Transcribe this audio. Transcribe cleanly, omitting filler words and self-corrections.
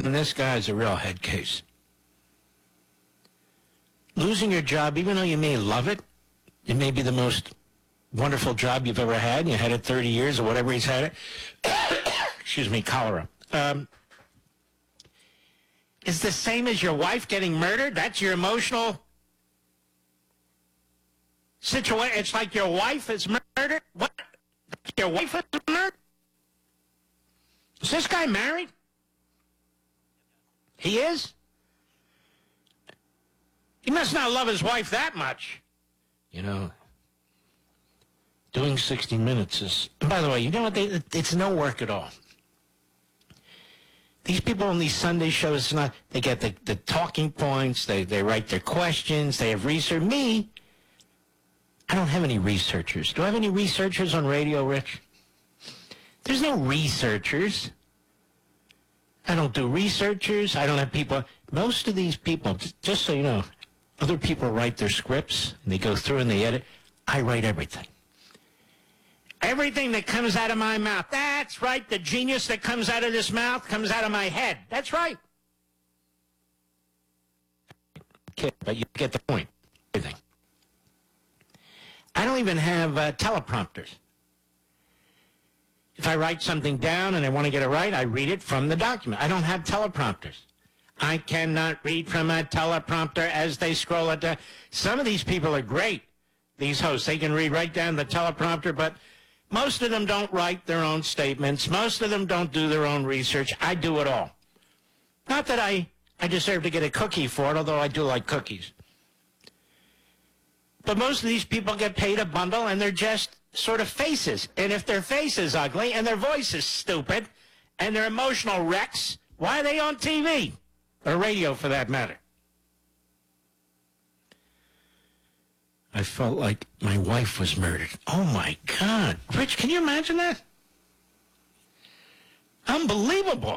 And this guy's a real head case. Losing your job, even though you may love it, it may be the most wonderful job you've ever had, and you had it 30 years or whatever he's had it. Excuse me, cholera. Is the same as your wife getting murdered? That's your emotional situation. It's like your wife is murdered? What? Your wife is murdered? Is this guy married? He is? He must not love his wife that much. You know, doing 60 Minutes is... And by the way, you know what? It's no work at all. These people on these Sunday shows, they get the talking points, they write their questions, they have research. Me, I don't have any researchers. Do I have any researchers on radio, Rich? There's no researchers. I don't do researchers. I don't have people. Most of these people, just so you know, other people write their scripts, and they go through and they edit. I write everything. Everything that comes out of my mouth. That's right. The genius that comes out of this mouth comes out of my head. That's right. But you get the point. Everything. I don't even have teleprompters. If I write something down and I want to get it right, I read it from the document. I don't have teleprompters. I cannot read from a teleprompter as they scroll it down. Some of these people are great, these hosts. They can read right down the teleprompter, but most of them don't write their own statements. Most of them don't do their own research. I do it all. Not that I deserve to get a cookie for it, although I do like cookies. But most of these people get paid a bundle, and they're just sort of faces. And if their face is ugly, and their voice is stupid, and they're emotional wrecks, why are they on TV? Or radio, for that matter? I felt like my wife was murdered. Oh, my God. Rich, can you imagine that? Unbelievable.